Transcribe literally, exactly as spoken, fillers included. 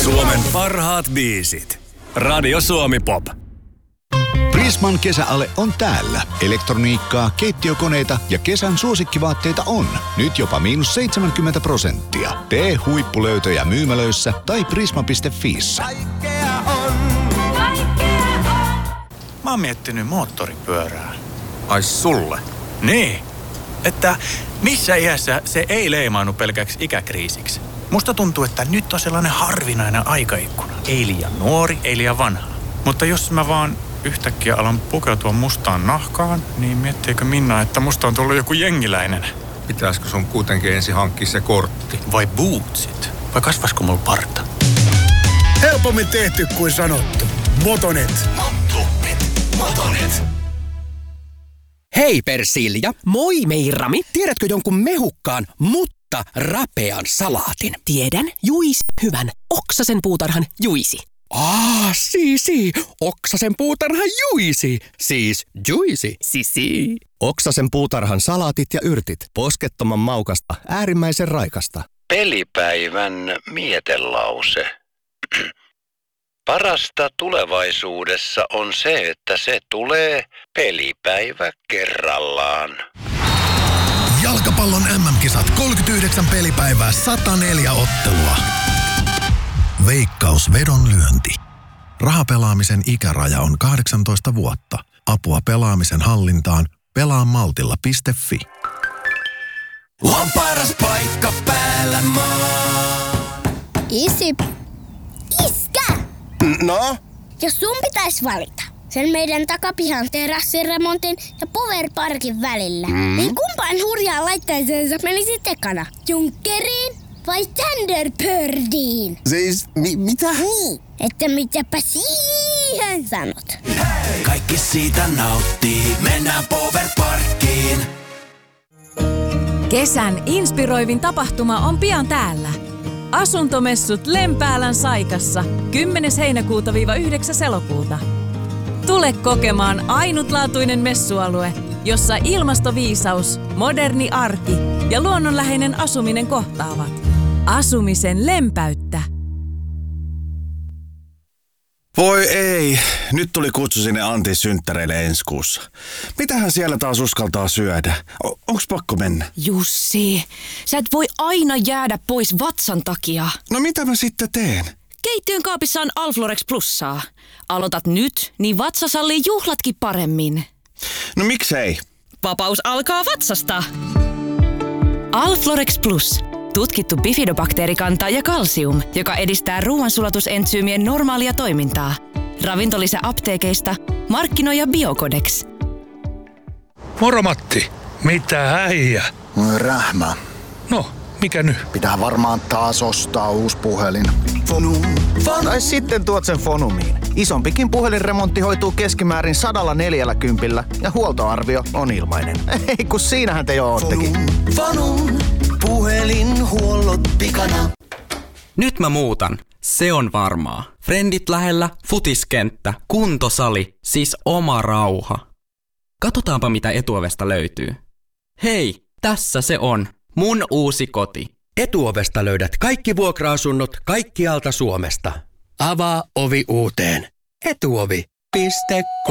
Suomen parhaat biisit. Radio Suomi Pop. Prisman kesäale on täällä. Elektroniikkaa, keittiökoneita ja kesän suosikkivaatteita on. Nyt jopa miinus seitsemänkymmentä prosenttia. Tee huippulöytöjä myymälöissä tai prisma piste fiissä. Kaikkea on. Kaikkea on. Mä oon miettinyt moottoripyörää. Ai sulle? Niin. Että missä iässä se ei leimaannu pelkäksi ikäkriisiksi. Musta tuntuu, että nyt on sellainen harvinainen aikaikkuna. Ei liian nuori, ei liian vanha. Mutta jos mä vaan yhtäkkiä alan pukeutua mustaan nahkaan, niin miettiikö Minna, että musta on tullut joku jengiläinen? Pitäisikö sun kuitenkin ensin hankkia se kortti? Vai bootsit? Vai kasvasko mulla parta? Helpommin tehty kuin sanottu. Motonet. Motonet. Motonet. Hei Persilja. Moi Meirami. Tiedätkö jonkun mehukkaan, mutta rapean salaatin? Tiedän. Juisi. Hyvän. Oksasen puutarhan Juisi. Aa, sii, Oksasen puutarhan Juisi. Siis Juisi. Sisi. Oksasen puutarhan salaatit ja yrtit. Poskettoman maukasta, äärimmäisen raikasta. Pelipäivän mietelause. Parasta tulevaisuudessa on se, että se tulee pelipäivä kerrallaan. Jalkapallon äm äm-kisat kolmekymmentäyhdeksän pelipäivää, sata neljä ottelua. Veikkaus vedonlyönti. Rahapelaamisen ikäraja on kahdeksantoista vuotta. Apua pelaamisen hallintaan pelaamaltilla piste fi. On paras paikka päällä maa. Isi. Iskä! No? Jos sun pitäisi valita sen meidän takapihan terassiremontin ja Powerparkin välillä, mm. niin kumpaan hurjaan laitteeseen sä menisit ekana? Junkkeriin vai Thunderbirdiin? Siis, mi- mitä? Niin, että mitäpä siihen sanot. Hei! Kaikki siitä nauttii, mennään Powerparkkiin. Kesän inspiroivin tapahtuma on pian täällä. Asuntomessut Lempäälän Saikassa kymmenes heinäkuuta yhdeksäs elokuuta. Tule kokemaan ainutlaatuinen messualue, jossa ilmastoviisaus, moderni arki ja luonnonläheinen asuminen kohtaavat. Asumisen lempäyttä. Voi ei, nyt tuli kutsu sinne Antin synttäreille ensi kuussa. Mitähän siellä taas uskaltaa syödä? O- onks pakko mennä? Jussi, sä et voi aina jäädä pois vatsan takia. No mitä mä sitten teen? Keittiön kaapissa on Alflorex Plussaa. Aloitat nyt, niin vatsa sallii juhlatkin paremmin. No miksei? Vapaus alkaa vatsasta. Alflorex Plus. Tutkittu bifidobakteerikanta ja kalsium, joka edistää ruoansulatusentsyymien normaalia toimintaa. Ravintolisä apteekeista, markkinoija Biocodex. Moro Matti. Mitä äijä? Rähmä. No, mikä nyt? Pitää varmaan taas ostaa uusi puhelin. Fonum. Fonum. Tai sitten tuot sen Fonumiin. Isompikin puhelinremontti hoituu keskimäärin sadalla neljällä kympillä ja huoltoarvio on ilmainen. Ei kun siinähän te jo oottekin. Fonum. Fonum. Puhelinhuollot pikana. Nyt mä muutan. Se on varmaa. Frendit lähellä, futiskenttä, kuntosali, siis oma rauha. Katsotaanpa mitä Etuovesta löytyy. Hei, tässä se on. Mun uusi koti. Etuovesta löydät kaikki vuokra-asunnot kaikkialta Suomesta. Avaa ovi uuteen. Etuovi piste com